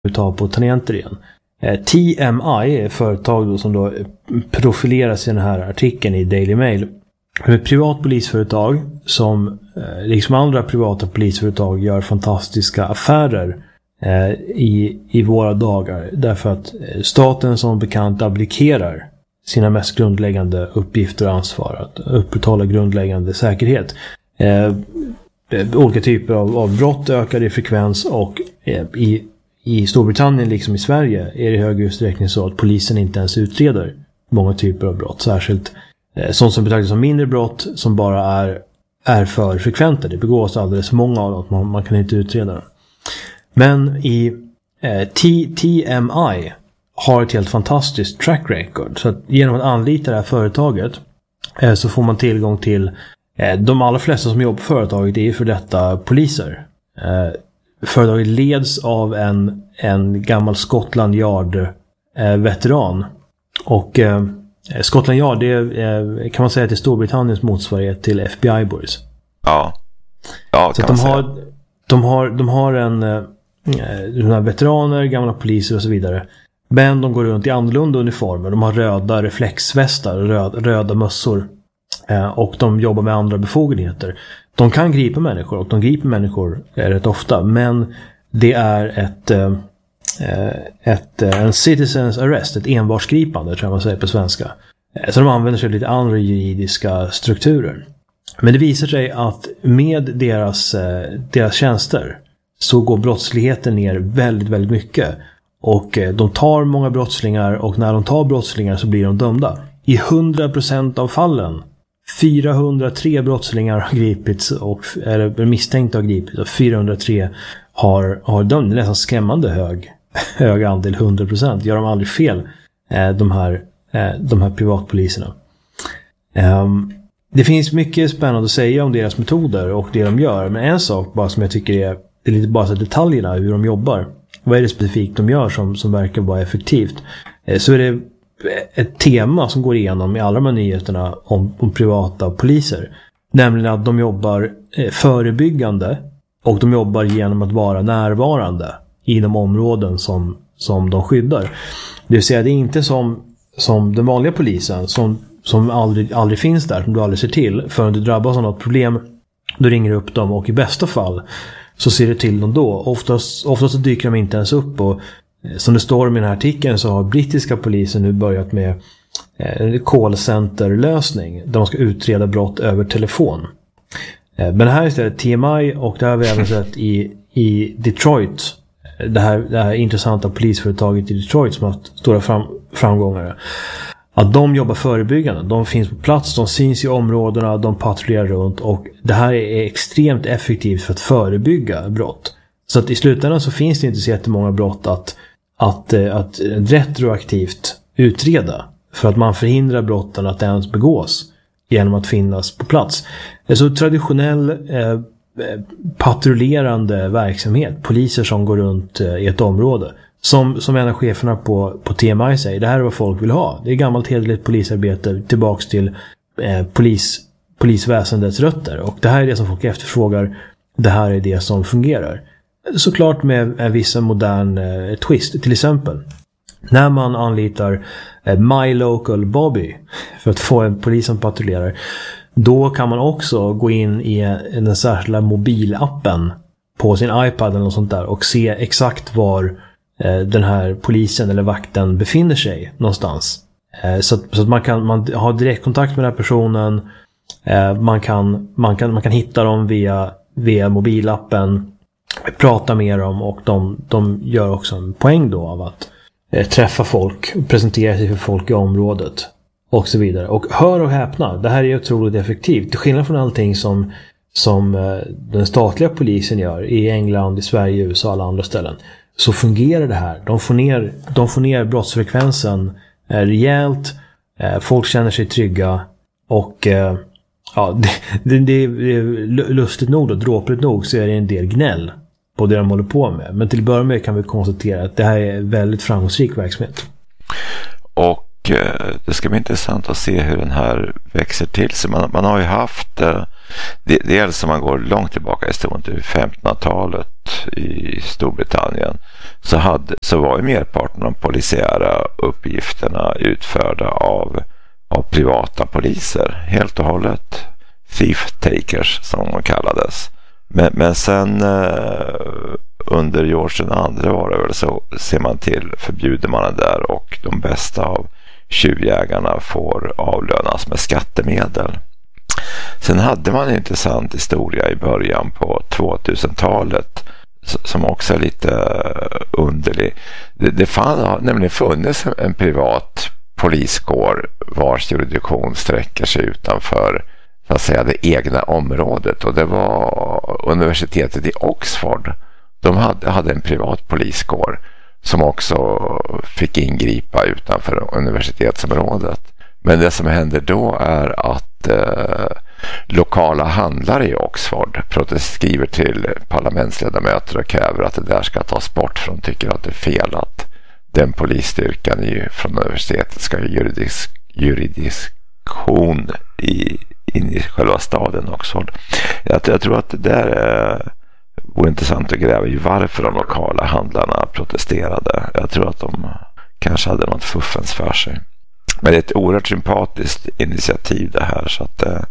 utav på tangenter igen. TMI är ett företag då som då profileras i den här artikeln i Daily Mail. Det är ett privat polisföretag som liksom andra privata polisföretag gör fantastiska affärer i våra dagar. Därför att staten som bekant abdikerar sina mest grundläggande uppgifter och ansvar att upprätthålla grundläggande säkerhet. Olika typer av brott ökar i frekvens och i Storbritannien liksom i Sverige är det i hög utsträckning så att polisen inte ens utreder många typer av brott. Särskilt sånt som betraktas som mindre brott som bara är för frekventa. Det begås alldeles för många av dem. Man kan inte utreda dem. Men i TMI har ett helt fantastiskt track record. Så att genom att anlita det här företaget så får man tillgång till de allra flesta som jobbar på företaget är för detta poliser. Företaget leds av en gammal Scotland Yard-veteran. Och Scotland Yard det kan man säga till Storbritanniens motsvarighet till FBI Boys. Ja så kan att de har de här veteraner, gamla poliser och så vidare. Men de går runt i annorlunda uniformer. De har röda reflexvästar, röda mössor. Och de jobbar med andra befogenheter. De kan gripa människor och de griper människor rätt ofta. Men det är en citizens arrest, ett envarsgripande tror jag man säger på svenska. Så de använder sig av lite andra juridiska strukturer. Men det visar sig att med deras tjänster så går brottsligheten ner väldigt, väldigt mycket. Och de tar många brottslingar och när de tar brottslingar så blir de dömda. I 100% av fallen 403 brottslingar har gripits eller misstänkta har gripits och 403 har dömts. Det är nästan skrämmande hög andel, 100%. Gör de aldrig fel de här privatpoliserna. Det finns mycket spännande att säga om deras metoder och det de gör. Men en sak bara som jag tycker är lite bara så detaljerna hur de jobbar. Vad är det specifikt de gör som verkar vara effektivt? Så är det ett tema som går igenom i alla de här nyheterna om privata poliser. Nämligen att de jobbar förebyggande och de jobbar genom att vara närvarande i de områden som de skyddar. Det vill säga det är inte som den vanliga polisen som aldrig finns där, som du aldrig ser till förrän du drabbas av något problem. Då ringer du upp dem och i bästa fall så ser du till dem då. Oftast så dyker de inte ens upp och som det står i den här artikeln så har brittiska polisen nu börjat med en callcenter-lösning där man ska utreda brott över telefon. Men det här är istället TMI och det här har vi även sett i Detroit. Det här intressanta polisföretaget i Detroit som har haft stora framgångar. Att de jobbar förebyggande. De finns på plats, de syns i områdena, de patrullerar runt och det här är extremt effektivt för att förebygga brott. Så att i slutändan så finns det inte så jättemånga brott att retroaktivt utreda för att man förhindrar brotten att ens begås genom att finnas på plats. Det är så traditionell patrullerande verksamhet. Poliser som går runt i ett område. Som en av cheferna på TMI säger, det här är vad folk vill ha. Det är gammalt hederligt polisarbete tillbaks till polisväsendets rötter. Och det här är det som folk efterfrågar. Det här är det som fungerar. Såklart med en viss modern twist. Till exempel, när man anlitar My Local Bobby för att få en polis som patrullerar, då kan man också gå in i den särskilda mobilappen på sin iPad eller något sånt där och se exakt var den här polisen eller vakten befinner sig någonstans. Så att man har direktkontakt med den här personen. Man kan hitta dem via mobilappen, prata med dem och de gör också en poäng då av att träffa folk, presentera sig för folk i området och så vidare. Och hör och häpna, det här är otroligt effektivt. Till skillnad från allting som den statliga polisen gör i England, i Sverige, USA och alla andra ställen, så fungerar det här. De får ner brottsfrekvensen rejält. Folk känner sig trygga och det är lustigt nog och dråpligt nog så är det en del gnäll på det de håller på med. Men till att börja med kan vi konstatera att det här är väldigt framgångsrik verksamhet. Och det ska bli intressant att se hur den här växer till sig. Man har ju haft dels som man går långt tillbaka i historien till 1500-talet brott i Storbritannien så var ju merparten av polisiära uppgifterna utförda av privata poliser helt och hållet. Thief takers som de kallades. Men sen under George II var det väl så, ser man till, förbjuder man det där och de bästa av tjuvjägarna får avlönas med skattemedel. Sen hade man en intressant historia i början på 2000-talet som också är lite underlig. Det har nämligen funnits en privat poliskår vars jurisdiktion sträcker sig utanför så att säga det egna området, och det var universitetet i Oxford. De hade en privat poliskår som också fick ingripa utanför universitetsområdet. Men det som händer då är att lokala handlare i Oxford skriver till parlamentsledamöter och kräver att det där ska tas bort, för de tycker att det är fel att den polisstyrkan från universitetet ska ha jurisdiktion in i själva staden Oxford. Jag tror att det där vore intressant att gräva i varför de lokala handlarna protesterade. Jag tror att de kanske hade något fuffens för sig. Men det är ett oerhört sympatiskt initiativ det här, så att det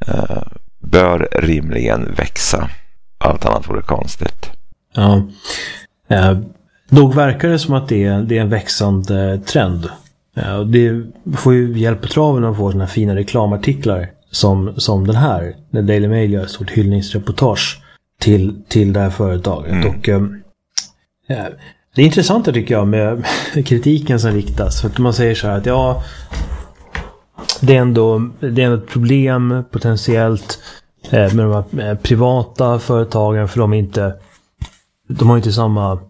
bör rimligen växa. Allt annat vore konstigt. Ja. Nog verkar det som att det är en växande trend. Det får ju hjälp på traven att få såna här fina reklamartiklar som den här. När Daily Mail gör ett stort hyllningsreportage till det här företaget. Och det är intressant tycker jag med kritiken som riktas. För att man säger så här att det är ändå ett problem potentiellt med de här privata företagen, för de har inte samma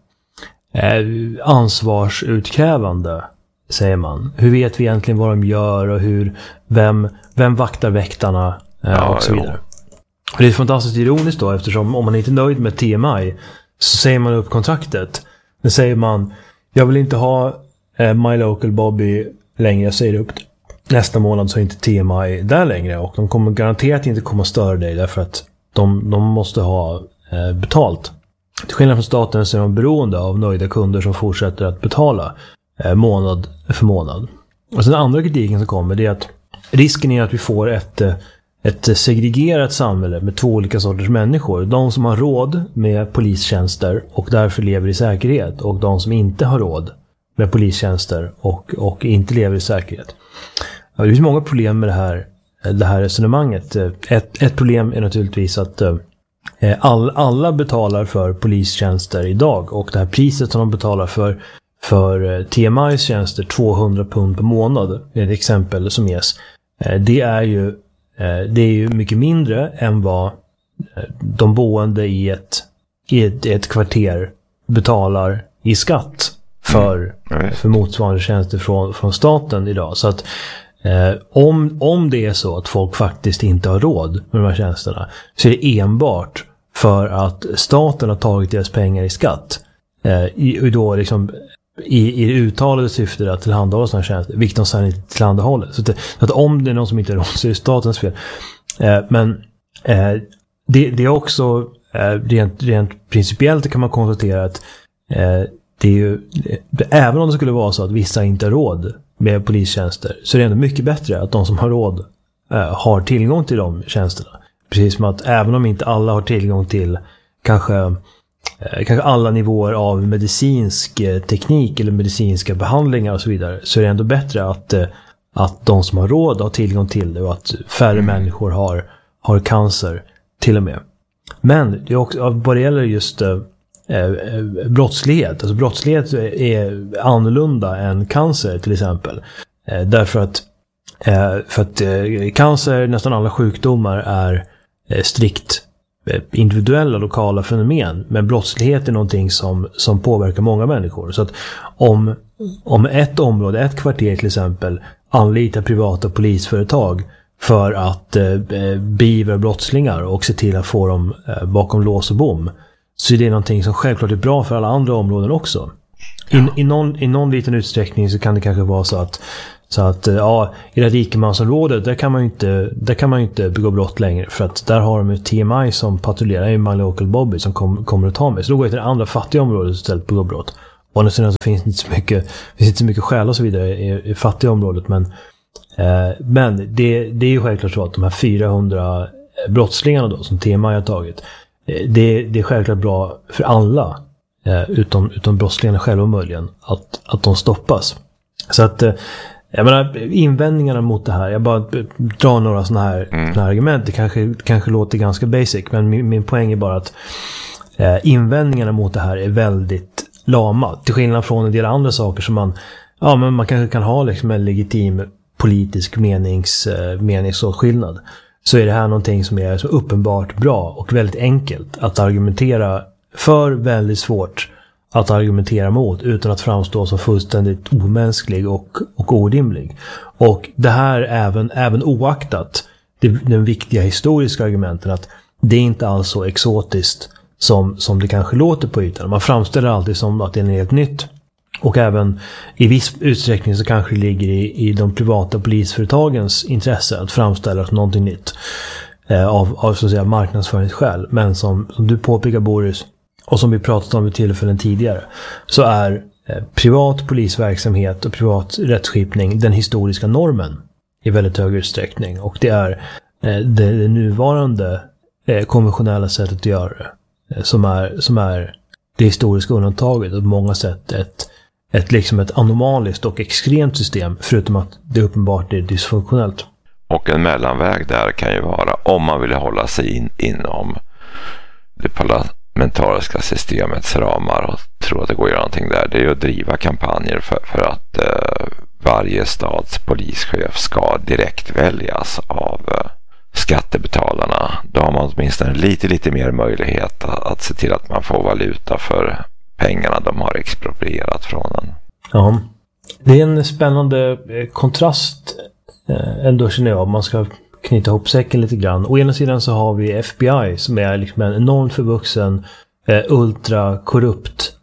ansvarsutkrävande, säger man. Hur vet vi egentligen vad de gör och vem vaktar väktarna och så vidare. Och det är fantastiskt ironiskt då, eftersom om man inte är nöjd med TMI så säger man upp kontraktet. Då säger man, jag vill inte ha My Local Bobby längre, jag säger upp nästa månad så är inte TMI där längre, och de kommer garanterat inte komma störa dig därför att de måste ha betalt. Till skillnad från staten så är de beroende av nöjda kunder som fortsätter att betala månad för månad. Och sen den andra kritiken som kommer, det är att risken är att vi får ett segregerat samhälle med två olika sorters människor. De som har råd med polistjänster och därför lever i säkerhet, och de som inte har råd med polistjänster och inte lever i säkerhet. Det finns många problem med det här resonemanget. Ett problem är naturligtvis att alla betalar för polistjänster idag, och det här priset som de betalar för TMIs tjänster, 200 pund per månad, är ett exempel som ges. Det är ju mycket mindre än vad de boende i ett kvarter betalar i skatt för motsvarande tjänster från staten idag. Så att om det är så att folk faktiskt inte har råd med de här tjänsterna, så är det enbart för att staten har tagit deras pengar i skatt då liksom i uttalade syfte att tillhandahålla sådana tjänster, vilket de sedan inte tillhandahåller. Så att om det är någon som inte har råd så är det statens fel. Men det är också rent principiellt kan man konstatera att det är ju, även om det skulle vara så att vissa inte har råd med polistjänster, så är det ändå mycket bättre att de som har råd har tillgång till de tjänsterna. Precis som att även om inte alla har tillgång till kanske alla nivåer av medicinsk teknik eller medicinska behandlingar och så vidare, så är det ändå bättre att de som har råd har tillgång till det, och att färre människor har cancer till och med. Men det är också vad det gäller just brottslighet. Alltså brottslighet är annorlunda än cancer till exempel. Därför att cancer, nästan alla sjukdomar är strikt individuella lokala fenomen, men brottslighet är någonting som påverkar många människor. Så att om ett område, ett kvarter till exempel, anlitar privata polisföretag för att beivra brottslingar och se till att få dem bakom lås och bom, så är det någonting som självklart är bra för alla andra områden också. I någon liten utsträckning så kan det kanske vara så att i det rikemansområdet där kan man ju inte begå brott längre, för att där har de ju TMI som patrullerar, är ju My Local Bobby som kommer att ta mig. Så då går jag till det andra fattiga området istället begå brott. Och nu så finns det inte så mycket skäl och så vidare i fattiga området, men det är ju självklart så att de här 400 brottslingarna då som TMI har tagit, det är självklart bra för alla utom brottslingarna själva möjligen att de stoppas. Så att jag menar, invändningarna mot det här, jag bara drar några såna här argument, det kanske låter ganska basic, men min poäng är bara att invändningarna mot det här är väldigt lama, till skillnad från en del andra saker som man kanske kan ha liksom en legitim politisk meningsskillnad. Så är det här någonting som är så uppenbart bra och väldigt enkelt att argumentera för, väldigt svårt att argumentera mot utan att framstå som fullständigt omänsklig och orimlig. Och det här även oaktat den viktiga historiska argumenten, att det är inte alls så exotiskt som det kanske låter på ytan. Man framställer alltid som att det är helt nytt. Och även i viss utsträckning så kanske det ligger i de privata polisföretagens intresse att framställa som någonting nytt av så att säga marknadsföringsskäl. Men som du påpekar, Boris, och som vi pratat om vid tillfällen tidigare, så är privat polisverksamhet och privat rättsskipning den historiska normen i väldigt hög utsträckning. Och det är det nuvarande konventionella sättet att göra det som är det historiska undantaget och på många sätt ett anomaliskt och extremt system, förutom att det uppenbart är dysfunktionellt. Och en mellanväg där kan ju vara, om man vill hålla sig inom det parlamentariska systemets ramar och tro att det går att göra någonting där, det är ju att driva kampanjer för att varje stads polischef ska direkt väljas av skattebetalarna. Då har man åtminstone lite mer möjlighet att se till att man får valuta för pengarna de har exproprierat från den. Ja, det är en spännande kontrast ändå, känner jag, om man ska knyta ihop säcken lite grann. Å ena sidan så har vi FBI som är liksom en enormt förvuxen, ultrakorrupt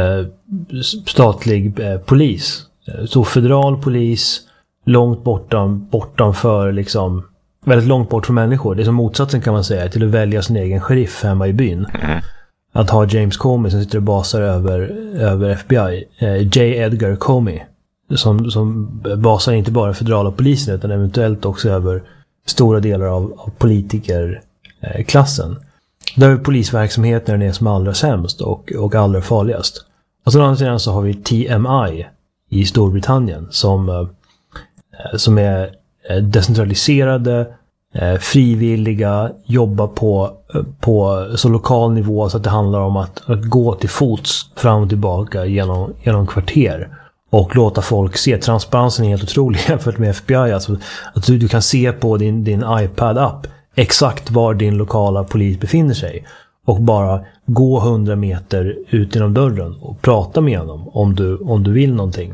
statlig polis. Så federal polis, långt bortanför liksom, väldigt långt bort från människor. Det är som motsatsen, kan man säga, till att välja sin egen sheriff hemma i byn. Att ha James Comey som sitter och basar över FBI. J. Edgar Comey som basar inte bara federala polisen utan eventuellt också över stora delar av politikerklassen. Där är polisverksamheten den är som allra sämst och allra farligast. Och så andra sidan så har vi TMI i Storbritannien som är decentraliserade, frivilliga, jobbar på så lokal nivå så att det handlar om att gå till fots fram och tillbaka genom kvarter och låta folk se. Transparensen är helt otrolig jämfört med FBI. Alltså att du kan se på din iPad-app exakt var din lokala polis befinner sig och bara gå 100 meter ut genom dörren och prata med honom om du vill någonting.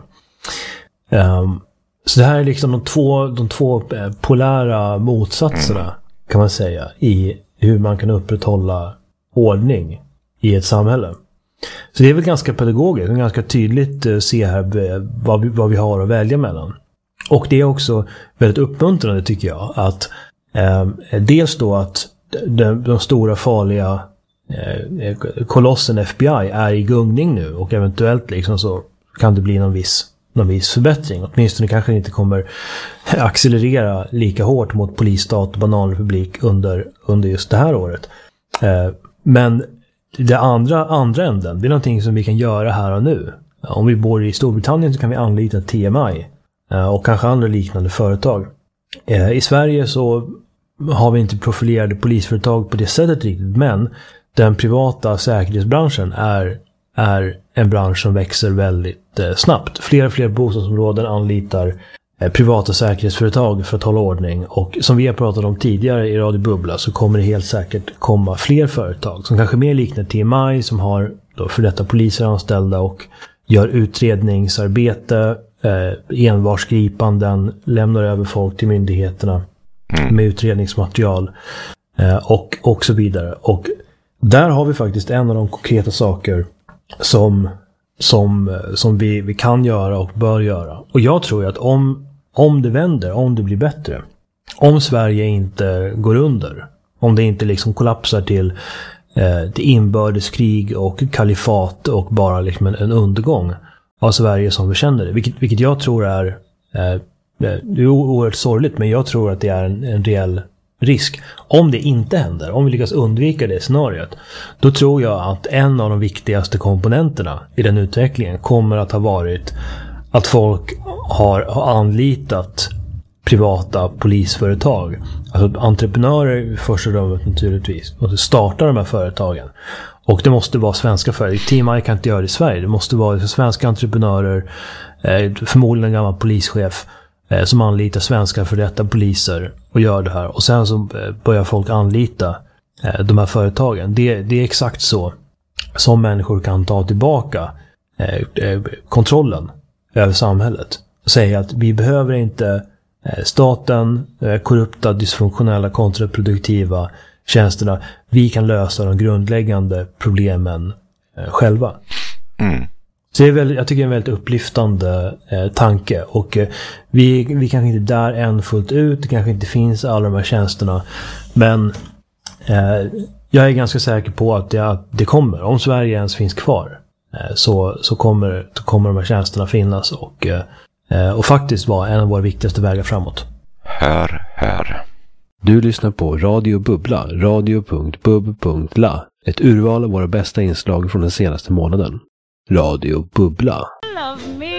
Så det här är liksom de två polära motsatserna, kan man säga, i hur man kan upprätthålla ordning i ett samhälle. Så det är väl ganska pedagogiskt och ganska tydligt se här vad vi har att välja mellan. Och det är också väldigt uppmuntrande, tycker jag, att dels då att de stora farliga kolossen FBI är i gungning nu och eventuellt liksom så kan det bli någon viss förbättring. Åtminstone kanske inte kommer accelerera lika hårt mot polisstat och bananrepublik under just det här året. Men det andra änden, det är någonting som vi kan göra här och nu. Om vi bor i Storbritannien så kan vi anlita TMI och kanske andra liknande företag. I Sverige så har vi inte profilerade polisföretag på det sättet riktigt, men den privata säkerhetsbranschen är en bransch som växer väldigt snabbt. Fler och fler bostadsområden anlitar privata säkerhetsföretag för att hålla ordning. Och som vi har pratat om tidigare i Radio Bubbla så kommer det helt säkert komma fler företag som kanske mer liknar TMI, som har då för detta poliser anställda och gör utredningsarbete, envarsgripanden, lämnar över folk till myndigheterna med utredningsmaterial och så vidare. Och där har vi faktiskt en av de konkreta saker som som vi kan göra och bör göra. Och jag tror ju att om det vänder, om det blir bättre, om Sverige inte går under, om det inte liksom kollapsar till inbördeskrig och kalifat och bara liksom en undergång av Sverige som vi känner det, vilket jag tror är det är oerhört sorgligt, men jag tror att det är en reell risk. Om det inte händer, om vi lyckas undvika det scenariot, då tror jag att en av de viktigaste komponenterna i den utvecklingen kommer att ha varit att folk har anlitat privata polisföretag, alltså entreprenörer i första rummet naturligtvis, och starta de här företagen. Och det måste vara svenska företag. Team I kan inte göra det i Sverige. Det måste vara svenska entreprenörer, förmodligen en gammal polischef som anlitar svenska för detta poliser och gör det här. Och sen så börjar folk anlita de här företagen. Det är exakt så som människor kan ta tillbaka kontrollen över samhället. Och säga att vi behöver inte staten, korrupta, dysfunktionella, kontraproduktiva tjänsterna. Vi kan lösa de grundläggande problemen själva. Så det är jag tycker det är en väldigt upplyftande tanke. Och vi kanske inte är där än fullt ut. Det kanske inte finns alla de här tjänsterna. Men jag är ganska säker på att det kommer. Om Sverige ens finns kvar så kommer de här tjänsterna finnas. Och faktiskt vara en av våra viktigaste vägar framåt. Hör. Du lyssnar på Radio Bubbla, radio.bub.la. Ett urval av våra bästa inslag från den senaste månaden. Radio Bubbla. Love me.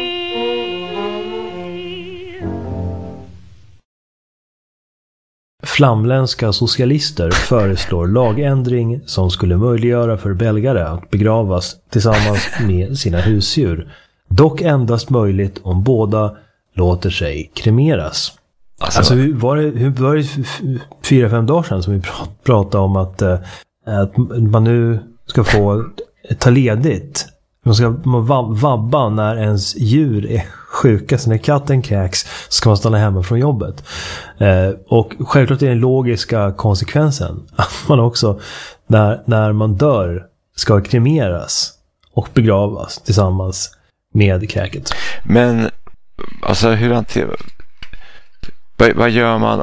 Flamländska socialister föreslår lagändring som skulle möjliggöra för belgare att begravas tillsammans med sina husdjur. Dock endast möjligt om båda låter sig kremeras. Alltså hur var det 4-5 dagar sedan som vi pratade om att man nu ska få ta ledigt. Man ska vabba när ens djur är sjuka. Så när katten kräks ska man stanna hemma från jobbet. Och självklart är den logiska konsekvensen att man också när man dör ska kremeras och begravas tillsammans med kräket. Men alltså vad gör man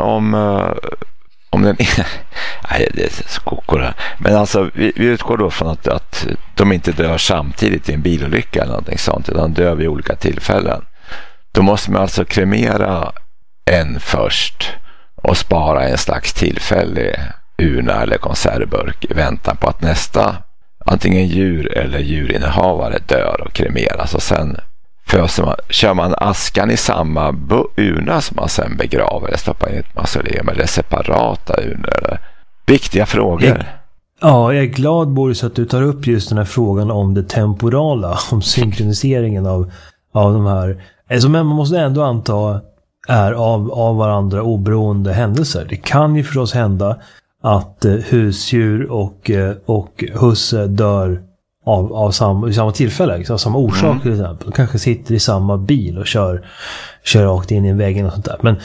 om den nej, det är skokor. Men alltså vi utgår då från att de inte dör samtidigt i en bilolycka eller någonting sånt, utan dör vid olika tillfällen. Då måste man alltså kremera en först och spara en slags tillfällig urna eller konservburk i väntan på att nästa antingen djur eller djurinnehavare dör och kremeras, och sen kör man askan i samma urna som man sen begraver eller stoppar in i ett mausoleum, eller separata urnor, eller viktiga frågor. Jag är glad, Boris, att du tar upp just den här frågan om det temporala, om synkroniseringen av de här, som man måste ändå anta är av varandra oberoende händelser. Det kan ju förstås hända att husdjur och husse dör av samma tillfälle, av samma orsak till exempel. De kanske sitter i samma bil och kör rakt in i väggen och sånt där. Men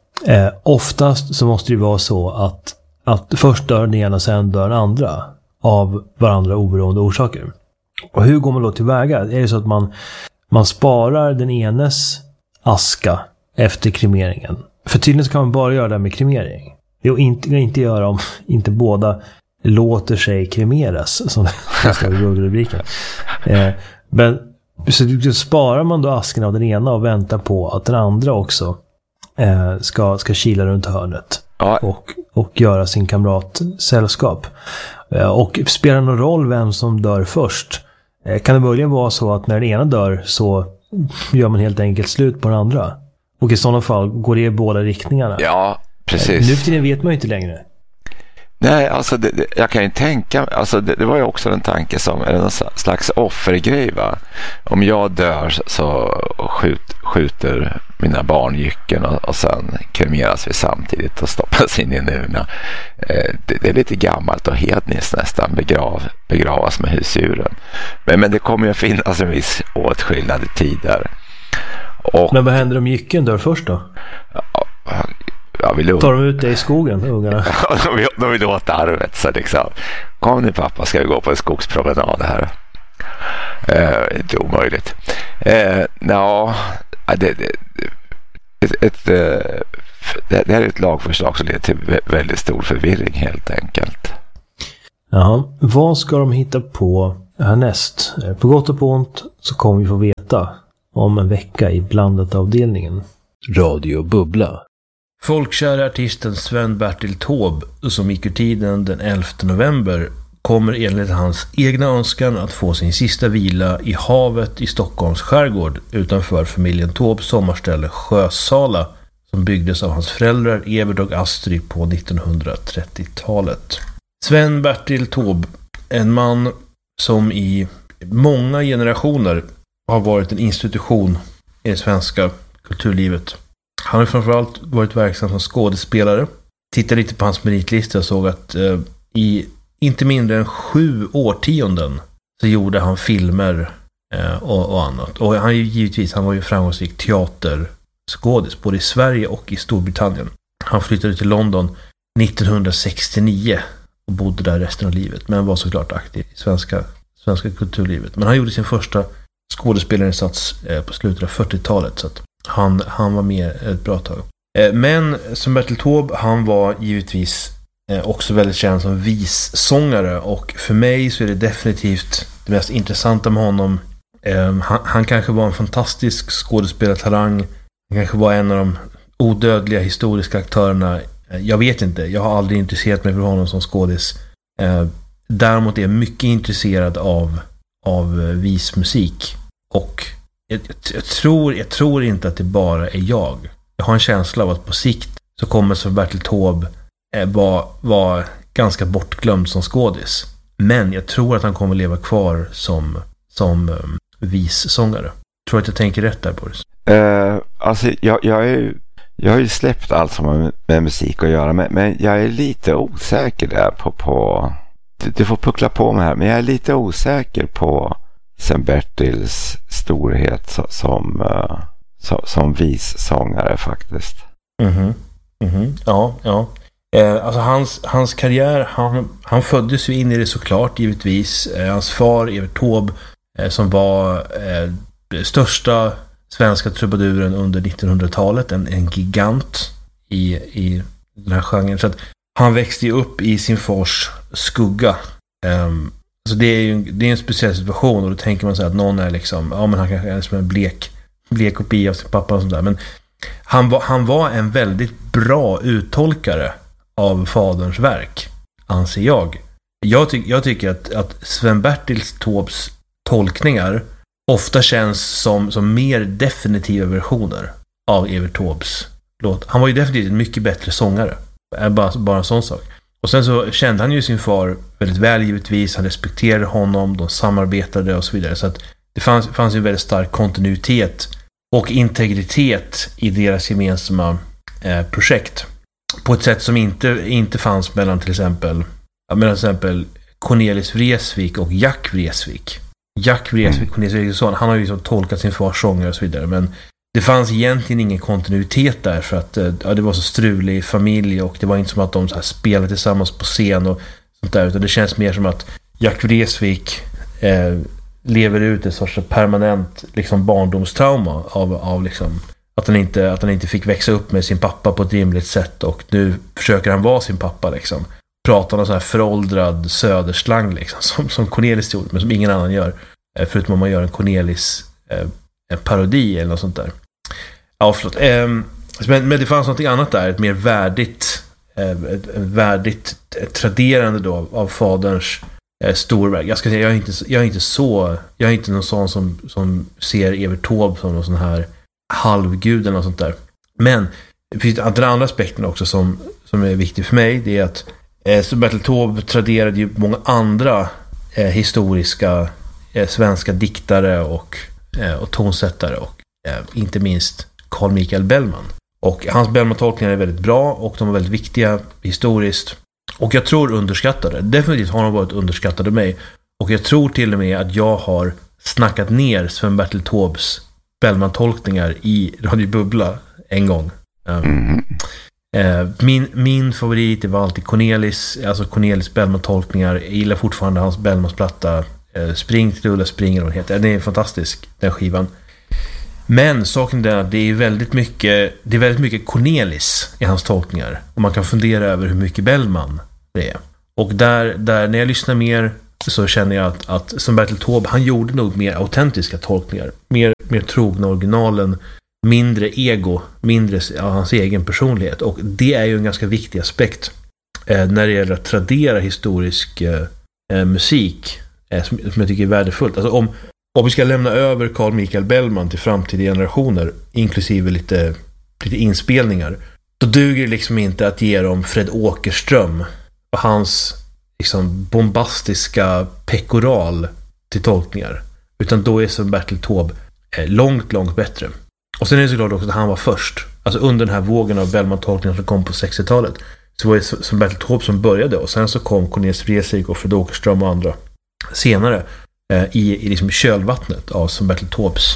oftast så måste det vara så att först dör den ena, sen dör den andra av varandra oberoende orsaker. Och hur går man då tillväga? Är det så att man sparar den enes aska efter kremeringen? För tydligen så kan man bara göra det med kremering. Det är inte göra om inte båda låter sig kremeras, som det ska vara rubriken. Men så sparar man då asken av den ena och väntar på att den andra också ska kila runt hörnet och göra sin kamrat sällskap. Och spelar det någon roll vem som dör först? Kan det möjligen vara så att när den ena dör så gör man helt enkelt slut på den andra? Och i sådana fall går det i båda riktningarna. Ja, precis. Nu för det vet man ju inte längre. Nej, alltså jag kan ju tänka, alltså det var ju också en tanke som är en slags offergrej, va? Om jag dör så skjuter mina barn jycken och sen kremeras vi samtidigt och stoppas in i en urna. Det är lite gammalt och hedniskt nästan, begravas med husdjuren. Men det kommer ju att finnas en viss åtskillnad i tider. Men vad händer om jycken dör först då? Tar de ut det i skogen, ungarna? De vill åt arvet, så liksom, kom nu pappa, ska vi gå på en skogspromenad här. Inte omöjligt. Det här är ett lagförslag som leder till väldigt stor förvirring helt enkelt. Jaha, vad ska de hitta på härnäst? På gott och på ont så kommer vi få veta om en vecka i blandat-avdelningen. Radio Bubbla. Folkkära artisten Sven-Bertil Taube, som gick ur tiden den 11 november, kommer enligt hans egna önskan att få sin sista vila i havet i Stockholms skärgård utanför familjen Taubes sommarställe Sjösala, som byggdes av hans föräldrar Evert och Astrid på 1930-talet. Sven-Bertil Taube, en man som i många generationer har varit en institution i det svenska kulturlivet. Han har framförallt varit verksam som skådespelare. Tittade lite på hans meritlista och såg att i inte mindre än 7 årtionden så gjorde han filmer och annat. Och han var ju framgångsrik teaterskådis både i Sverige och i Storbritannien. Han flyttade till London 1969 och bodde där resten av livet, men var såklart aktiv i svenska kulturlivet. Men han gjorde sin första skådespelarinsats på slutet av 40-talet, så att han var med ett bra tag. Men som Bertil Taube, han var givetvis också väldigt känd som vissångare, och för mig så är det definitivt det mest intressanta med honom. Han kanske var en fantastisk skådespelartalang. Han kanske var en av de odödliga historiska aktörerna. Jag vet inte, jag har aldrig intresserat mig för honom som skådis. Däremot är jag mycket intresserad av vismusik. Och jag tror inte att det bara är jag. Jag har en känsla av att på sikt så kommer så Bertil Taube var ganska bortglömd som skådis. Men jag tror att han kommer leva kvar som vissångare. Tror att jag tänker rätt där, Boris? Alltså jag har ju släppt allt som har med musik att göra, men jag är lite osäker där på du får puckla på mig här, men jag är lite osäker på Sven-Bertils storhet som vissångare faktiskt. Ja. Alltså hans karriär, han föddes ju in i det såklart, givetvis. Hans far, Evert Taube, som var största svenska trubaduren under 1900-talet, en gigant i den här genren. Så att han växte ju upp i sin fars skugga. Så det är en speciell situation, och då tänker man så att någon är liksom, men han kanske är som en blek kopia av sin pappa och sånt där. Men han var en väldigt bra uttolkare av faderns verk, anser jag. Jag tycker att Sven-Bertil Taubes tolkningar ofta känns som mer definitiva versioner av Evert Taubes låt. Han var ju definitivt en mycket bättre sångare. Bara en sån sak. Och sen så kände han ju sin far väldigt väl, givetvis. Han respekterade honom, de samarbetade och så vidare. Så att det fanns ju en väldigt stark kontinuitet och integritet i deras gemensamma projekt. På ett sätt som inte fanns mellan till exempel Cornelis Vreeswijk och Jack Vreeswijk. Jack Vreeswijk, Cornelis Vreeswijk, han har ju liksom tolkat sin fars sånger och så vidare, men det fanns egentligen ingen kontinuitet där, för att det var så strulig familj, och det var inte som att de så här spelade tillsammans på scen och sånt där, utan det känns mer som att Jack Vreeswijk lever ut ett sorts permanent liksom barndomstrauma av liksom att han inte fick växa upp med sin pappa på ett rimligt sätt, och nu försöker han vara sin pappa liksom. Pratar någon sån här föråldrad söderslang liksom, som Cornelis gjorde, men som ingen annan gör, förutom om man gör en Cornelis parodi eller något sånt där. Ja, förlåt. Men det fanns något annat där, ett mer värdigt traderande då av faderns storverk. Jag ska säga, jag är inte någon sån som ser Evert Taube som någon sån här halvgud eller något sånt där. Men det finns den andra aspekten också som är viktig för mig, det är att Bertil Taube traderade ju många andra historiska svenska diktare och tonsättare, och inte minst Carl Michael Bellman. Och hans Bellman-tolkningar är väldigt bra, och de är väldigt viktiga historiskt. Och jag tror underskattade. Definitivt har de varit underskattade av mig. Och jag tror till och med att jag har snackat ner Sven-Bertil Taubes Bellman-tolkningar i Radio Bubbla en gång. Min favorit var alltid Cornelis Bellman-tolkningar. Jag gillar fortfarande hans Bellmans-platta Spring till Ulla Spring eller vad det heter. Den är fantastisk, den skivan. Men saken är att det är väldigt mycket Cornelis i hans tolkningar. Och man kan fundera över hur mycket Bellman det är. Och där när jag lyssnar mer så känner jag att som Bertil Taube, han gjorde nog mer autentiska tolkningar. Mer trogna originalen. Mindre ego, mindre hans egen personlighet. Och det är ju en ganska viktig aspekt när det gäller att tradera historisk musik som jag tycker är värdefullt. Alltså om vi ska lämna över Carl Michael Bellman till framtida generationer, inklusive lite inspelningar, då duger det liksom inte att ge dem Fred Åkerström och hans liksom bombastiska pekoral till tolkningar. Utan då är som Bertil Taube långt bättre. Och sen är det såklart också att han var först. Alltså under den här vågen av Bellman-tolkningar som kom på 60-talet, så var det som Bertil Taube som började, och sen så kom Cornelis Vreeswijk och Fred Åkerström och andra senare i liksom kölvattnet av som Bertil Taubes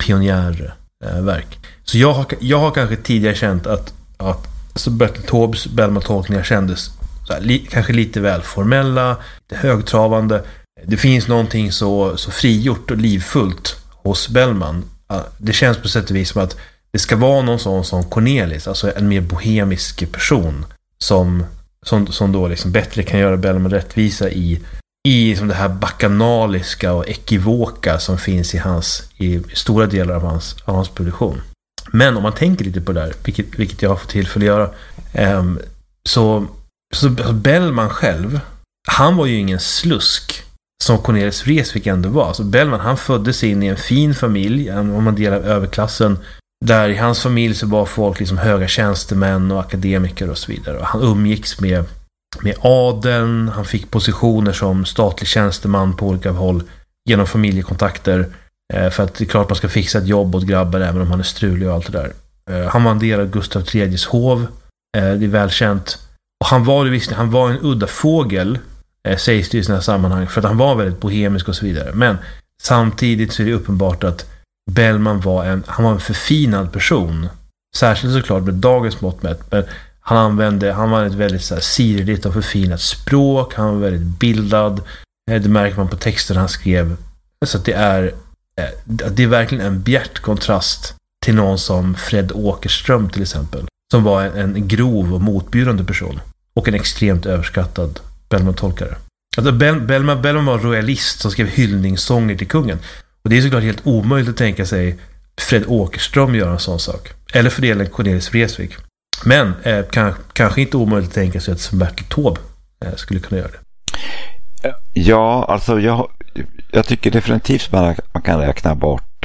pionjärverk. Så jag har kanske tidigare känt att så Bertil Taubes Bellman-tolkningar kändes kanske lite väl formella, lite högtravande. Det finns någonting så frigjort och livfullt hos Bellman. Det känns på sätt och vis som att det ska vara någon sån som Cornelis, alltså en mer bohemisk person som då liksom bättre kan göra Bellman rättvisa i liksom det här bakanaliska och ekivoka som finns i stora delar av hans produktion. Men om man tänker lite på det där, vilket jag har fått tillfälle att göra, så Bellman själv, han var ju ingen slusk som Cornelis Vreeswijk ändå var. Så Bellman, han föddes in i en fin familj, om man delar överklassen, där i hans familj så var folk liksom höga tjänstemän och akademiker och så vidare. Och han umgicks med adeln, han fick positioner som statlig tjänsteman på olika håll genom familjekontakter, för att det är klart man ska fixa ett jobb åt grabbar även om han är strulig och allt det där. Han var en del av Gustav III:s hov, det är välkänt. Och han var en udda fågel, sägs det i sådana här sammanhang, för att han var väldigt bohemisk och så vidare. Men samtidigt så är det uppenbart att Bellman var en förfinad person, särskilt såklart med dagens mått mätt, men han var ett väldigt så här sirligt och förfinat språk, han var väldigt bildad, det märker man på texten han skrev. Så att det är verkligen en bjärt kontrast till någon som Fred Åkerström till exempel, som var en grov och motbjudande person och en extremt överskattad Bellman-tolkare. Alltså Bellman var royalist som skrev hyllningssånger till kungen. Och det är såklart helt omöjligt att tänka sig Fred Åkerström göra en sån sak. Eller för delen Cornelis Vreeswijk. Men kanske inte omöjligt att tänka sig att Bertil Taube skulle kunna göra det. Ja, alltså jag tycker definitivt man kan räkna bort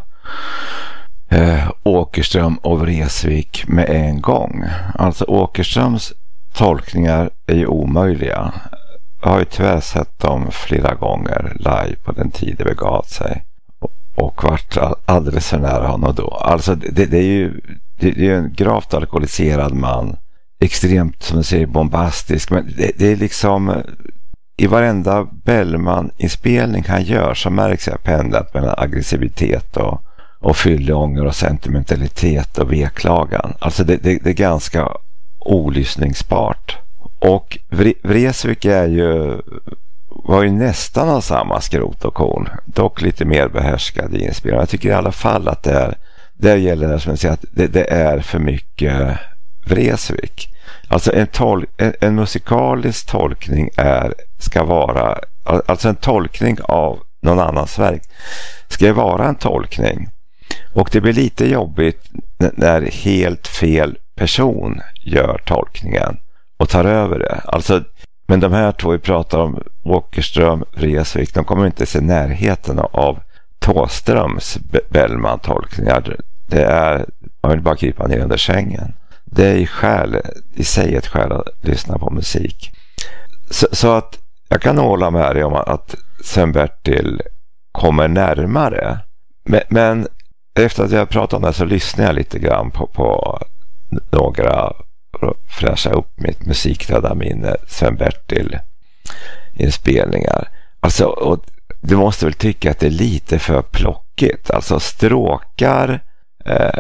Åkerström och Vreeswijk med en gång. Alltså Åkerströms tolkningar är ju omöjliga. Jag har ju tyvärr sett dem flera gånger live på den tid det begav sig och varit alldeles för nära honom då. Alltså det är ju en gravt alkoholiserad man, extremt, som du säger, bombastisk, men det är liksom i varenda Bellman-inspelning han gör så märks jag pendlat mellan aggressivitet och fylleånger och sentimentalitet och veklagan. Alltså det är ganska olyssningsbart. Och Vreeswijk var ju nästan av samma skrot och korn, dock lite mer behärskad i inspelningen. Jag tycker i alla fall att det gäller det som jag säger, att det är för mycket Vreeswijk. Alltså en musikalisk tolkning ska vara, alltså en tolkning av någon annans verk ska vara en tolkning. Och det blir lite jobbigt när helt fel person gör tolkningen och tar över det. Alltså, men de här två vi pratar om, Åkerström, Vreeswijk, de kommer inte se närheten av Thåströms Bellman-tolkningar. Det är, man vill bara krypa ner under sängen. Det är i sig ett skäl att lyssna på musik. Så att jag kan hålla med dig om att Sven-Bertil kommer närmare. Men efter att jag pratat om det så lyssnar jag lite grann på några, fräscha upp mitt musikrädda minne, Sven-Bertil inspelningar. Alltså, och du måste väl tycka att det är lite för plockigt. Alltså stråkar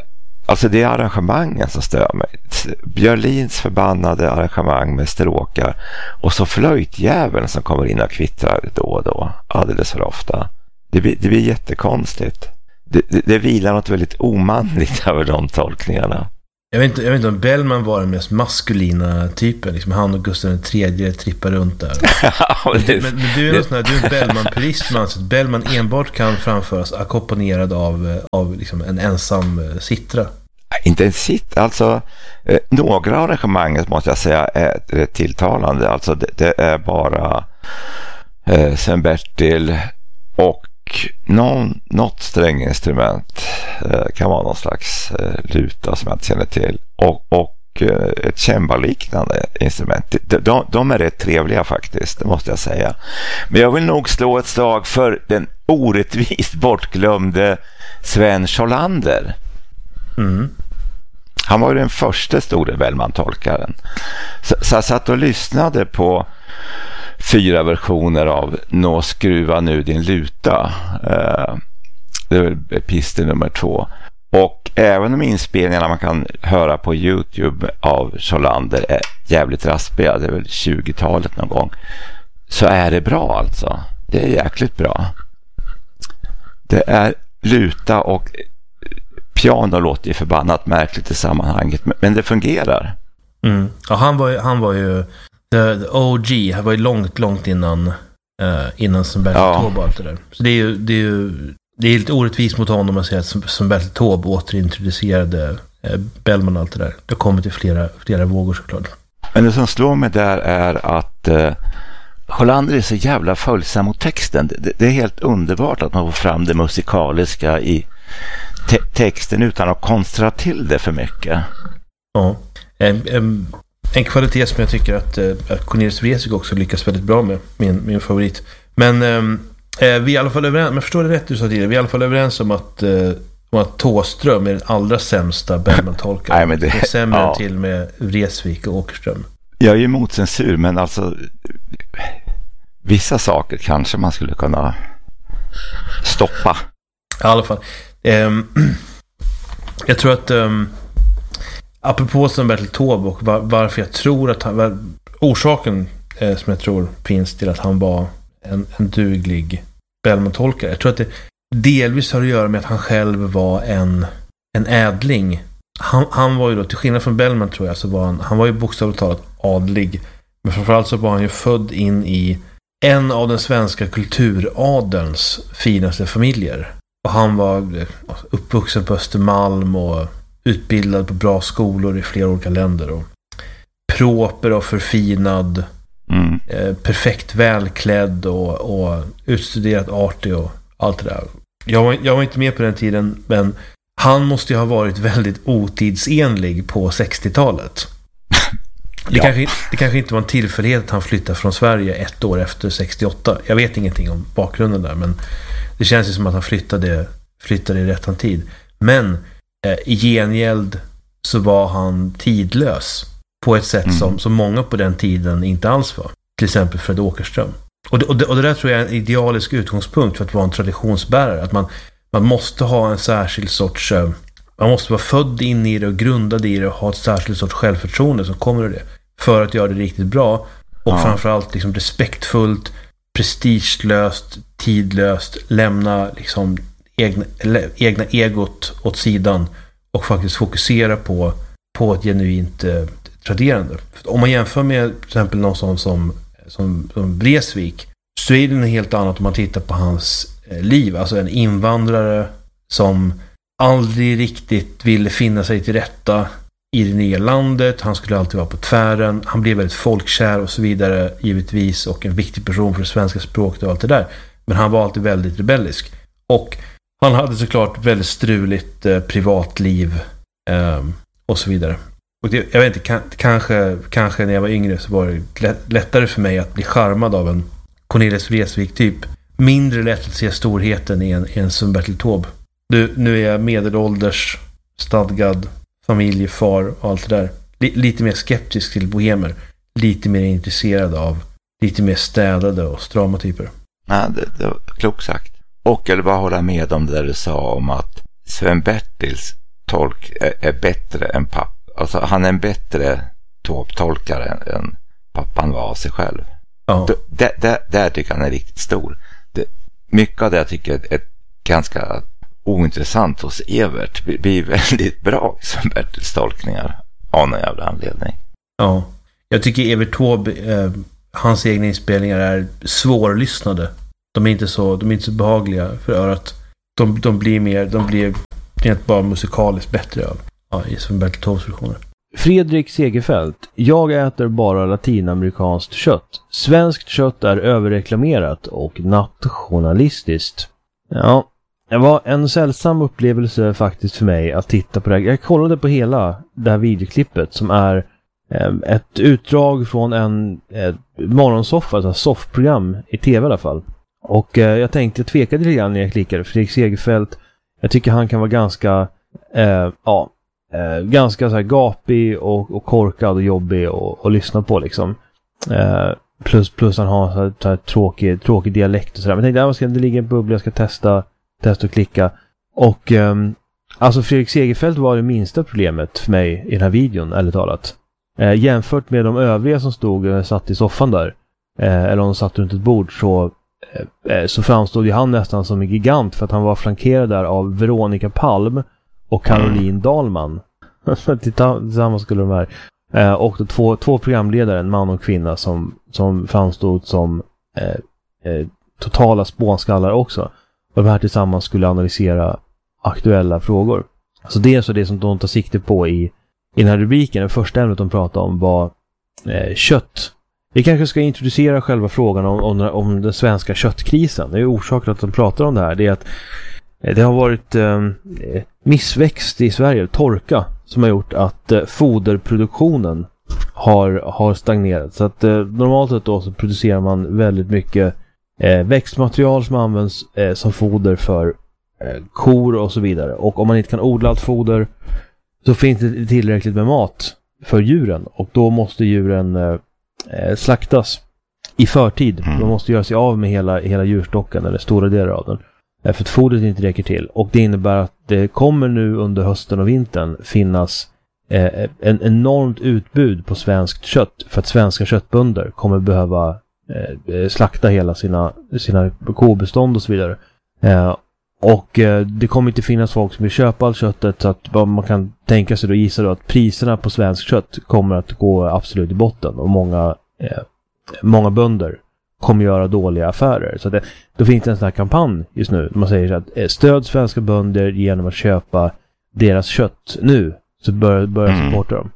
Alltså det är arrangemangen som stör mig. Björlins förbannade arrangemang med stråkar och så flöjtjäveln som kommer in och kvittrar då och då, alldeles för ofta. Det blir jättekonstigt. Det vilar något väldigt omanligt över de tolkningarna. Jag vet inte om Bellman var den mest maskulina typen. Liksom han och Gustav III trippar runt där. men du är en Bellman-purist. Man anser att Bellman enbart kan framföras ackompanjerad av liksom en ensam sittra. Inte en sitt, alltså några arrangemanget måste jag säga är rätt tilltalande. Alltså det är bara Sven-Bertil och något stränginstrument, kan vara någon slags luta som jag inte känner till, och ett cemballiknande instrument. De är rätt trevliga faktiskt, det måste jag säga. Men jag vill nog slå ett slag för den orättvist bortglömde Sven Scholander. Han var ju den första store Bellman-tolkaren. Så jag satt och lyssnade på 4 versioner av Nå skruva nu din luta. Det är väl pisten nummer 2. Och även om inspelningarna man kan höra på YouTube av Scholander är jävligt raspiga, det är väl 20-talet någon gång, så är det bra alltså. Det är jäkligt bra. Det är luta och piano låter ju förbannat märkligt i sammanhanget, men det fungerar. Ja, han var ju the OG. Han var ju långt innan Sven-Bertil Taube och allt det där. Så det är lite orättvist mot honom att säga att Sven-Bertil Taube återintroducerade Bellman och allt det där. Det kommer till flera vågor såklart. Men det som slår mig där är att Scholander är så jävla följsam mot texten. Det är helt underbart att man får fram det musikaliska i texten utan att konstra till det för mycket. Ja. En kvalitet som jag tycker att Cornelis Vreeswijk också lyckas väldigt bra med, min favorit. Men vi är i alla fall överens, men jag förstår det rätt du sa tidigare, vi är i alla fall överens om att Thåström är den allra sämsta Bellman-tolkaren. Nej, det är sämre till med Vreeswijk och Åkerström. Jag är ju emot censur, men alltså vissa saker kanske man skulle kunna stoppa. I alla fall. Jag tror att apropå Sven-Bertil Taube och varför jag tror att orsaken som jag tror finns till att han var en duglig Bellman-tolkare. Jag tror att det delvis har att göra med att han själv var en ädling. Han var ju då, till skillnad från Bellman tror jag, så var han var ju bokstavligt talat adlig. Men framförallt så var han ju född in i en av den svenska kulturadelns finaste familjer. Och han var uppvuxen på Östermalm och utbildad på bra skolor i flera olika länder. Och proper och förfinad, perfekt välklädd och utstuderat artig och allt det där. Jag var inte med på den tiden, men han måste ju ha varit väldigt otidsenlig på 60-talet. Det kanske inte var en tillfällighet att han flyttade från Sverige 1 år efter 68. Jag vet ingenting om bakgrunden där, men det känns ju som att han flyttade i rätt tid. Men i gengäld så var han tidlös på ett sätt som många på den tiden inte alls var. Till exempel Fred Åkerström. Och det där tror jag är en idealisk utgångspunkt för att vara en traditionsbärare. Att man måste ha en särskild sorts... Man måste vara född in i det och grundad i det och ha ett särskilt sorts självförtroende som kommer ur det. För att göra det riktigt bra. Och framförallt liksom respektfullt, prestigelöst, tidlöst. Lämna liksom egna egot åt sidan. Och faktiskt fokusera på ett genuint traderande. För om man jämför med till exempel någon sån som Vreeswijk, så är det en helt annat om man tittar på hans liv. Alltså en invandrare som aldrig riktigt ville finna sig till rätta i det nya landet. Han skulle alltid vara på tvären. Han blev väldigt folkkär och så vidare, givetvis, och en viktig person för det svenska språket och allt det där. Men han var alltid väldigt rebellisk. Och han hade såklart väldigt struligt privatliv och så vidare. Och det, jag vet inte, kanske när jag var yngre så var det lättare för mig att bli charmad av en Cornelis Vreeswijk typ. Mindre lätt att se storheten i en Sven-Bertil Taube. Nu är jag medelålders, stadgad, familjefar och allt det där. Lite mer skeptisk till bohemer. Lite mer intresserad av lite mer städade och strama typer. Nej, det var klokt sagt. Och jag vill bara hålla med om det där du sa om att Sven-Bertils tolk är bättre än pappa. Alltså han är en bättre Taube-tolkare än pappan var av sig själv. Ja. Där tycker han är riktigt stor. Mycket av det jag tycker är ganska ointressant hos Evert blir väldigt bra som Bertils tolkningar av någon jävla anledning. Ja, jag tycker Evert Taube, hans egna inspelningar är svårlyssnade. De är inte så behagliga för örat. De blir rent bara musikaliskt bättre som Bertil Taubes versioner. Fredrik Segerfeldt. Jag äter bara latinamerikanskt kött. Svenskt kött är överreklamerat och nationalistiskt. Ja, det var en sällsam upplevelse faktiskt för mig att titta på det. Jag kollade på hela det här videoklippet som är ett utdrag från en morgonsoffa, ett soffprogram i tv i alla fall. Och jag tvekade lite grann när jag klickade. Fredrik Segerfeldt, jag tycker han kan vara ganska ganska så här gapig och korkad och jobbig och lyssna på liksom. Plus han har så här tråkig dialekt och sådär. Men jag tänkte, det ligger en bubbla, jag ska testa och klicka. Och alltså Fredrik Segerfeldt var det minsta problemet för mig i den här videon, ärligt talat. Jämfört med de övriga som satt i soffan där, eller om de satt runt ett bord, så framstod ju han nästan som en gigant, för att han var flankerad där av Veronica Palm och Caroline Dahlman. Tillsammans skulle de här. Och då två programledare, en man och kvinna, som framstod som totala spånskallar också. Och de här tillsammans skulle analysera aktuella frågor. Så det är så det som de tar sikte på i den här rubriken. Det första ämnet de pratade om var kött. Vi kanske ska introducera själva frågan om den svenska köttkrisen. Det är orsaken att de pratar om det här. Det är att det har varit missväxt i Sverige, torka, som har gjort att foderproduktionen har stagnerat. Så att normalt sett då så producerar man väldigt mycket växtmaterial som används som foder för kor och så vidare. Och om man inte kan odla allt foder så finns det tillräckligt med mat för djuren. Och då måste djuren slaktas i förtid. De måste göra sig av med hela djurstocken eller stora delar av den. För att fodret inte räcker till. Och det innebär att det kommer nu under hösten och vintern finnas en enormt utbud på svenskt kött. För att svenska köttbönder kommer behöva slakta hela sina kobestånd och så vidare. Och det kommer inte finnas folk som vill köpa allt köttet, så att man kan tänka sig gissa då att priserna på svensk kött kommer att gå absolut i botten, och många bönder kommer göra dåliga affärer. Så då finns det en sån här kampanj just nu. Man säger att stöd svenska bönder genom att köpa deras kött nu, så börjar supporta dem.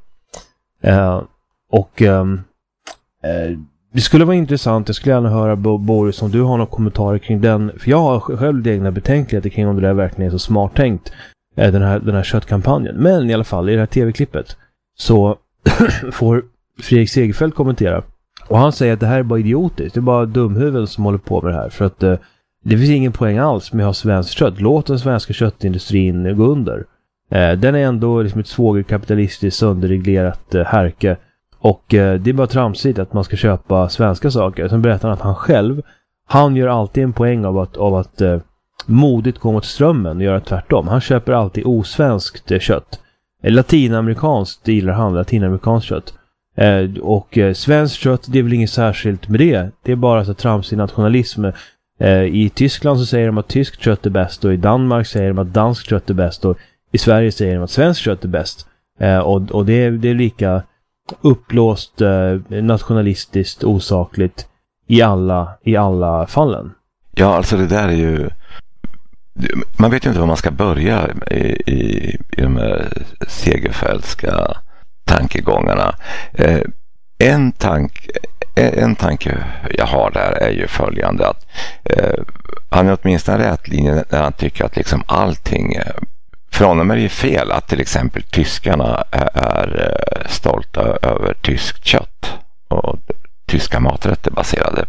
Det skulle vara intressant. Jag skulle gärna höra, Boris, om du har några kommentarer kring den. För jag har själv egna betänkligheter kring om det där verkligen är så smart tänkt, den här köttkampanjen. Men i alla fall, i det här tv-klippet så får Fredrik Segerfeldt kommentera. Och han säger att det här är bara idiotiskt. Det är bara dumhuvuden som håller på med det här. För att det finns ingen poäng alls med att ha svenskt kött. Låt den svenska köttindustrin gå under. Den är ändå liksom ett svågerkapitalistiskt sönderreglerat härke. Och det är bara tramsigt att man ska köpa svenska saker. Sen berättar han att han gör alltid en poäng av att modigt gå mot strömmen och göra tvärtom. Han köper alltid osvenskt kött. Latinamerikanskt gillar han, latinamerikanskt kött. Och svenskt kött, det är väl inget särskilt med det. Det är bara så tramsig nationalism. I Tyskland så säger de att tyskt kött är bäst, och i Danmark säger de att danskt kött är bäst, och i Sverige säger de att svenskt kött är bäst. Och det är lika upplåst nationalistiskt osakligt i alla fallen. Ja, alltså det där är ju, man vet ju inte var man ska börja i de här Segerfeldtska tankegångarna. En tanke jag har där är ju följande, att han är åtminstone rätt linje när han tycker att liksom allting från och med är fel, att till exempel tyskarna är stolta över tyskt kött och tyska maträtter baserade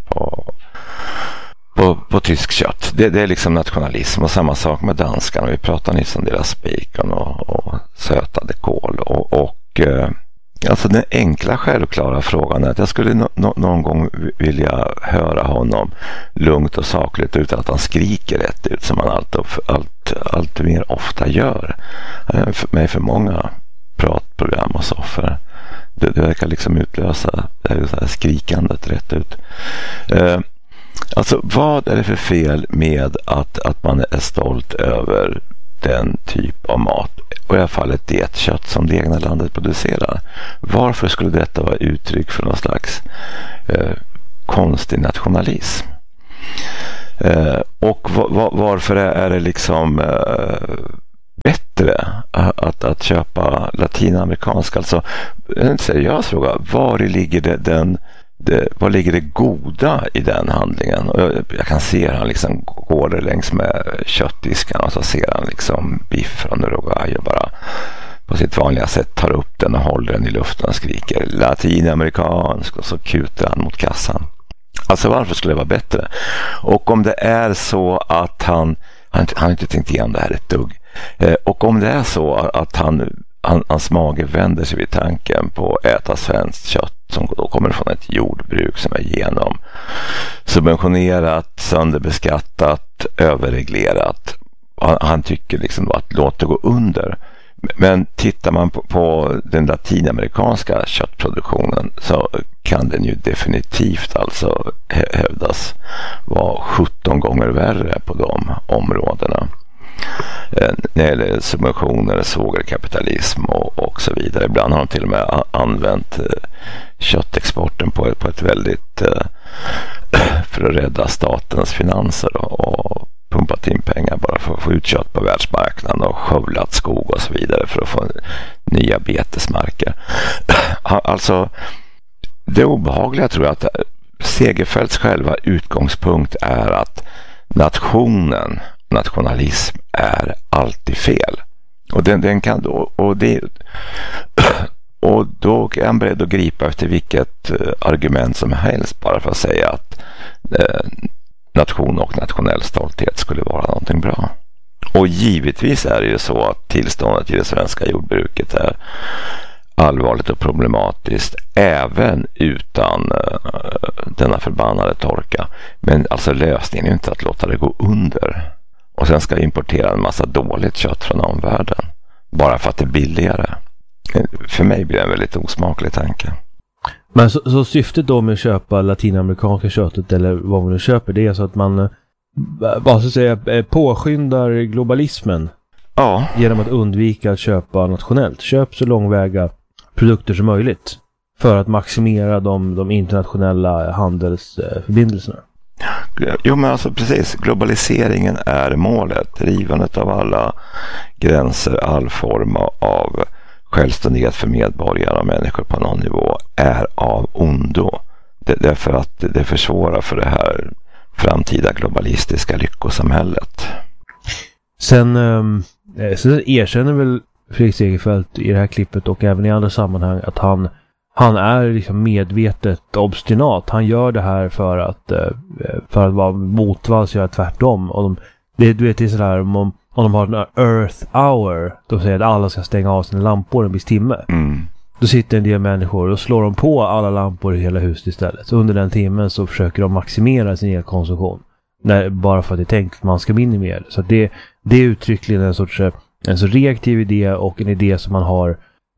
på tysk kött. Det är liksom nationalism, och samma sak med danskarna. Vi pratar nyss om deras bacon och sötade kål och alltså den enkla självklara frågan är att jag skulle någon gång vilja höra honom lugnt och sakligt utan att han skriker rätt ut som han allt mer ofta gör. för mig för många pratprogram och så, för det verkar liksom utlösa det här skrikandet rätt ut. Alltså, vad är det för fel med att man är stolt över den typ av mat, och i alla fall ett dietkött som det egna landet producerar? Varför skulle detta vara uttryck för någon slags konstig nationalism? Och varför är det liksom bättre att köpa latinamerikanska? Alltså, en seriös fråga. Var ligger det goda i den handlingen? Och jag kan se han liksom går det längs med köttdiskan, och så ser han liksom biff från Uruguay och bara på sitt vanliga sätt tar upp den och håller den i luften och skriker latinamerikansk, och så kutar han mot kassan. Alltså, varför skulle det vara bättre? Och om det är så att han inte tänkt igenom det här ett dugg, och om det är så att hans mage vänder sig vid tanken på att äta svenskt kött som då kommer från ett jordbruk som är genom subventionerat, sönderbeskattat, överreglerat. Han tycker liksom att låt det gå under. Men tittar man på den latinamerikanska köttproduktionen, så kan den ju definitivt alltså hävdas vara 17 gånger värre på de områdena. När det gäller subventioner, svågerkapitalism och så vidare. Ibland har de till och med använt köttexporten på ett väldigt för att rädda statens finanser och pumpat in pengar bara för att få ut kött på världsmarknaden och skövlat skog och så vidare för att få nya betesmarker. Alltså, det obehagliga tror jag att Segerfeldts själva utgångspunkt är att nationalism är alltid fel. Och den kan då, och då är han beredd att gripa efter vilket argument som helst bara för att säga att nation och nationell stolthet skulle vara någonting bra. Och givetvis är det ju så att tillståndet i det svenska jordbruket är allvarligt och problematiskt även utan denna förbannade torka. Men alltså, lösningen är ju inte att låta det gå under och sen ska importera en massa dåligt kött från omvärlden bara för att det är billigare. För mig blir det en väldigt osmaklig tanke. Men så syftet då med att köpa latinamerikanska köttet, eller vad man nu köper, det är så att man vad ska jag säga, påskyndar globalismen. Ja. Genom att undvika att köpa nationellt. Köp så långväga produkter som möjligt för att maximera de internationella handelsförbindelserna. Jo, men alltså precis, globaliseringen är målet. Rivandet av alla gränser, all form av självständighet för medborgare och människor på någon nivå är av ondo. Därför att det försvårar för det här framtida globalistiska lyckosamhället. Sen erkänner väl Fredrik Segerfeldt i det här klippet och även i andra sammanhang att han är liksom medvetet obstinat. Han gör det här för att vara motvalls, göra tvärtom. Och du vet, det är sådär om de har en Earth Hour, de säger att alla ska stänga av sina lampor en viss timme. Då sitter en del människor och slår de på alla lampor i hela huset istället. Så under den timmen så försöker de maximera sin elkonsumtion. Bara för att det är tänkt att man ska minimera. Så det är uttryckligen en sorts reaktiv idé och en idé som man har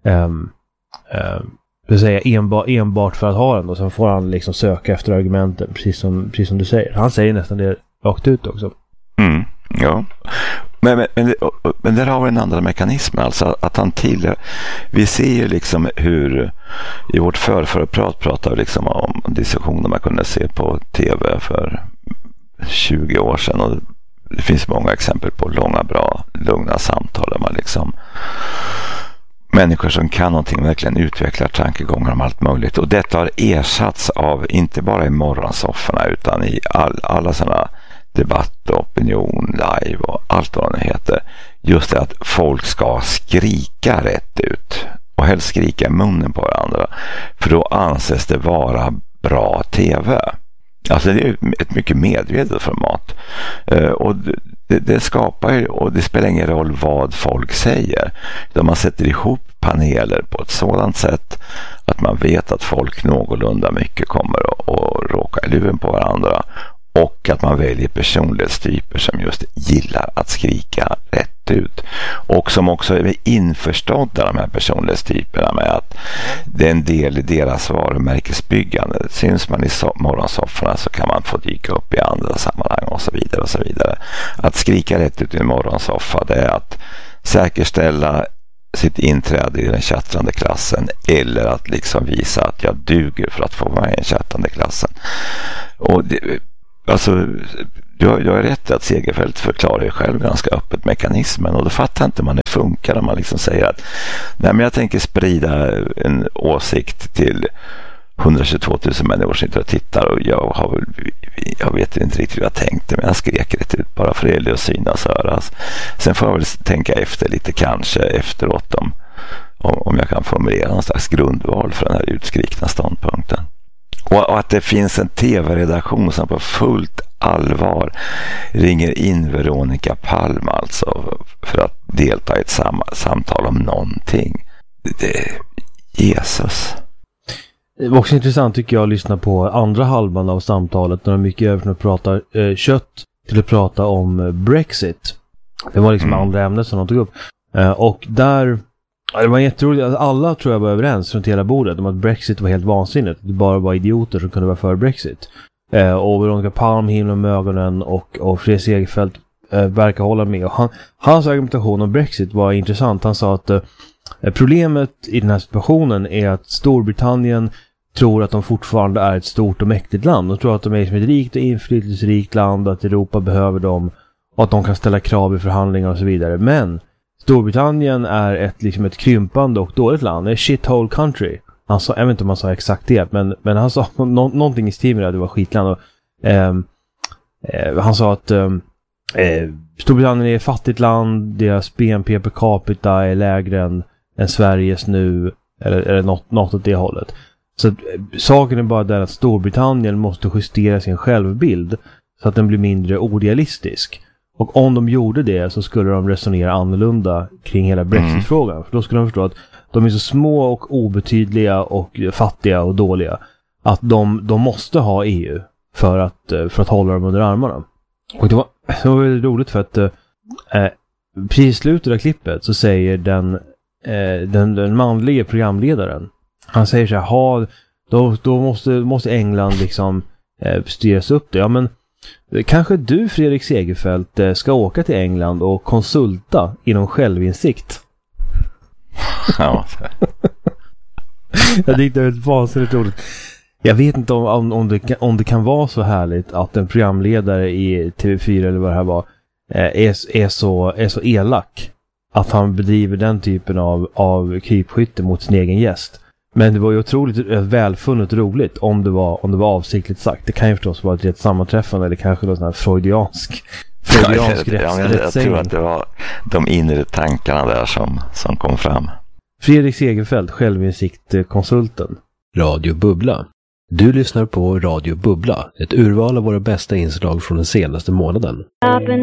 enbart för att ha den. Och sen får han liksom söka efter argumenten, precis som du säger. Han säger nästan det rakt ut också. Ja. Men där har vi en annan mekanism, alltså att han vi ser ju liksom hur i vårt förprat pratar vi liksom om diskussioner man kunde se på tv för 20 år sedan, och det finns många exempel på långa, bra, lugna samtal där man liksom människor som kan någonting verkligen utvecklar tankegångar om allt möjligt, och detta har ersatts av inte bara i morgonsofforna utan i alla sådana debatt, opinion, live och allt vad det heter. Just det att folk ska skrika rätt ut och helst skrika i munnen på varandra, för då anses det vara bra tv. Alltså det är ett mycket medvetet format, och det skapar ju, och det spelar ingen roll vad folk säger. Man sätter ihop paneler på ett sådant sätt att man vet att folk någorlunda mycket kommer att råka i luven på varandra, och att man väljer personlighetstyper som just gillar att skrika rätt rätt ut. Och som också är införstådda, de här personlighetstyperna, med att det är en del i deras varumärkesbyggande. Syns man i morgonsofforna så kan man få dyka upp i andra sammanhang och så vidare och så vidare. Att skrika rätt ut i en morgonsoffa, det är att säkerställa sitt inträde i den chattrande klassen, eller att liksom visa att jag duger för att få vara i den chattrande klassen. Och det, alltså, jag är rätt att Segerfeldt förklarar själv ganska öppet mekanismen, och då fattar inte man det funkar om man liksom säger att nej, men jag tänker sprida en åsikt till 122 000 människor som inte tittar, och jag vet inte riktigt vad jag tänkte, men jag skrek rätt ut bara för det att synas och höras. Sen får jag väl tänka efter lite kanske efteråt om jag kan formulera någon slags grundval för den här utskrikna ståndpunkten. Och att det finns en tv-redaktion som på fullt allvar ringer in Veronica Palm alltså för att delta i ett samtal om någonting. Jesus. Det var också intressant tycker jag att lyssna på andra halvan av samtalet när de gick över från att prata kött till att prata om Brexit. Det var liksom andra ämnen som de tog upp. Och där, det var jätteroligt. Alla tror jag var överens runt hela bordet om att Brexit var helt vansinnigt. Det bara var idioter som kunde vara för Brexit. Och Veronica Palm himlar med ögonen och Fredrik Segerfeldt verkar hålla med. Och hans argumentation om Brexit var intressant. Han sa att problemet i den här situationen är att Storbritannien tror att de fortfarande är ett stort och mäktigt land. De tror att de är ett rikt och inflytelserikt land, att Europa behöver dem och att de kan ställa krav i förhandlingar och så vidare. Men Storbritannien är ett krympande och dåligt land. Det är shithole country. Han sa, jag vet inte om han sa exakt det, men han sa någonting i stil med att det var skitland. Och, han sa att Storbritannien är ett fattigt land, deras BNP per capita är lägre än Sveriges nu, eller något åt det hållet. Så saken är bara den att Storbritannien måste justera sin självbild så att den blir mindre orealistisk. Och om de gjorde det så skulle de resonera annorlunda kring hela Brexit-frågan. För då skulle de förstå att de är så små och obetydliga och fattiga och dåliga att de måste ha EU för att hålla dem under armarna. Och det var väldigt roligt för att precis i slutet av klippet så säger den manliga programledaren, han säger så här, då måste England liksom styras upp det. Ja, men kanske du, Fredrik Segerfeldt, ska åka till England och konsulta inom självinsikt. Ja. Jag tyckte det var vansinnigt roligt. Jag vet inte om det kan vara så härligt att en programledare i TV4 eller vad det här var är så elak att han bedriver den typen av krypskytte mot sin egen gäst. Men det var ju otroligt välfunnet roligt om det var avsiktligt sagt. Det kan ju förstås vara ett rätt sammanträffande eller kanske någon sån här freudiansk jag tror att det var de inre tankarna där som kom fram. Fredrik Segerfeldt, självinsikt-konsulten. Radio Bubbla. Du lyssnar på Radio Bubbla, ett urval av våra bästa inslag från den senaste månaden. Up and